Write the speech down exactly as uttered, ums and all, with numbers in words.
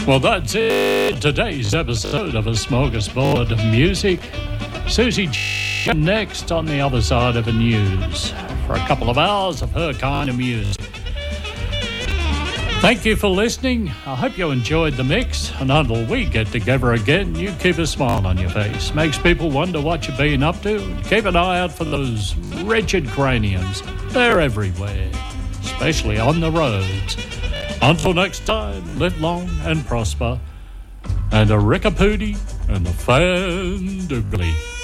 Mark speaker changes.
Speaker 1: Well, that's it. Today's episode of A Smorgasbord of Music. Susie J- next on the other side of the news for a couple of hours of her kind of music. Thank you for listening. I hope you enjoyed the mix. And until we get together again, you keep a smile on your face. Makes people wonder what you've been up to. Keep an eye out for those wretched craniums. They're everywhere, especially on the roads. Until next time, live long and prosper. And a rickapootie and a fan de glee.